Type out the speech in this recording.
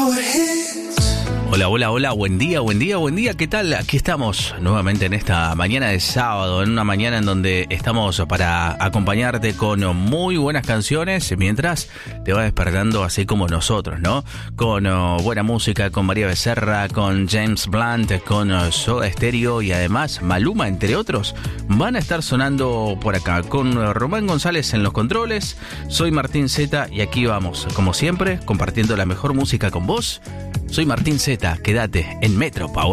Hola, hola, hola, buen día, ¿qué tal? Aquí estamos nuevamente en esta mañana de sábado, en una mañana en donde estamos para acompañarte con muy buenas canciones mientras te vas despertando así como nosotros, ¿no? Con buena música, con María Becerra, con James Blunt, con Soda Stereo y además Maluma, entre otros, van a estar sonando por acá con Román González en los controles. Soy Martín Zeta y aquí vamos, como siempre, compartiendo la mejor música con vos. Soy Martín Zeta, quédate en Metro Power.